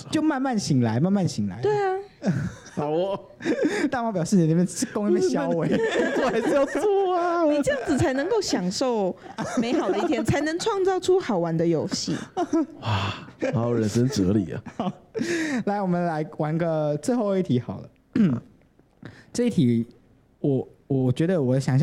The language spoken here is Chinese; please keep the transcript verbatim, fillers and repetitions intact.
就慢慢醒来，慢慢醒来。 对啊， 好哦， 大猫表示你那边公那边消委， 我还是要做啊。 你这样子才能够享受美好的一天，才能创造出好玩的游戏。 哇，好人生哲理啊！ 好，来，我们来玩个最后一题好了。这一题我我觉得我的想象